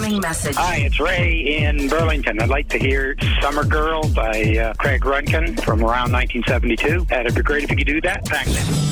incoming message. Hi, it's Ray in Burlington. I'd like to hear Summer Girl by Craig Rudkin from around 1972. It'd be great if you could do that. Thanks.